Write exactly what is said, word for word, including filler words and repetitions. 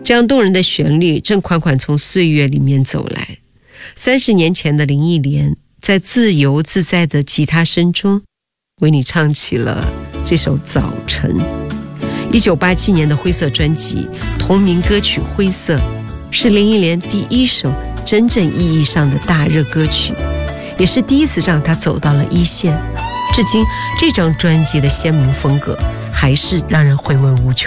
这样动人的旋律正款款从岁月里面走来。三十年前的林忆莲，在自由自在的吉他声中，为你唱起了这首《早晨》。一九八七年的灰色专辑同名歌曲《灰色》，是林忆莲第一首真正意义上的大热歌曲，也是第一次让她走到了一线。至今，这张专辑的鲜明风格还是让人回味无穷。